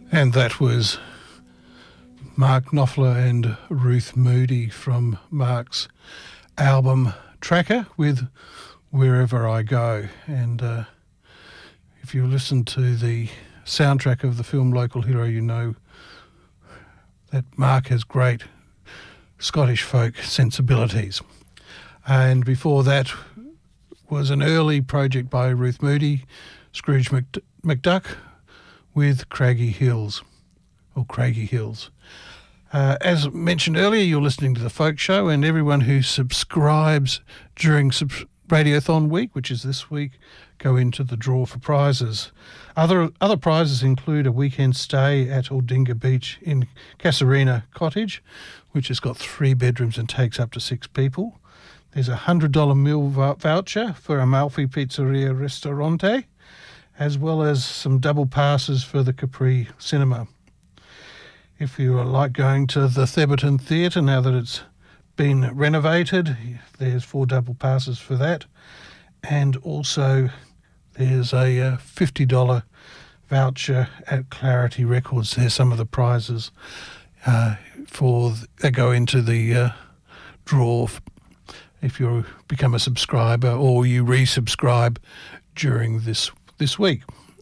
And that was Mark Knopfler and Ruth Moody from Mark's album Tracker with Wherever I Go. And if you listen to the soundtrack of the film Local Hero, you know that Mark has great Scottish folk sensibilities. And before that was an early project by Ruth Moody, Scrooge McDuck, with Craggy Hills, or Craggy Hills. As mentioned earlier, you're listening to The Folk Show, and everyone who subscribes during Radiothon week, which is this week, go into the draw for prizes. Other prizes include a weekend stay at Aldinga Beach in Casuarina Cottage, which has got 3 bedrooms and takes up to 6 people. There's a $100 meal voucher for Amalfi Pizzeria Ristorante, as well as some double passes for the Capri Cinema. If you like going to the Theberton Theatre now that it's been renovated, there's 4 double passes for that. And also there's a $50 voucher at Clarity Records. There's some of the prizes that go into the draw if you become a subscriber or you resubscribe during this week.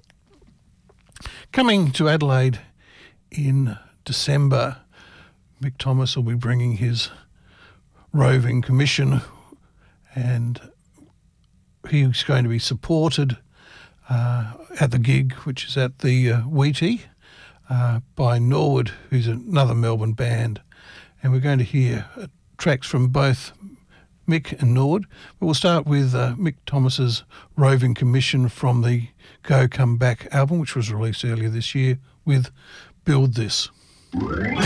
Coming to Adelaide in December, Mick Thomas will be bringing his roving commission, and he's going to be supported at the gig, which is at the Wheatie, by Norwood, who's another Melbourne band. And we're going to hear tracks from both Mick and Norwood. But we'll start with Mick Thomas's roving commission from the Go Come Back album, which was released earlier this year, with Build This.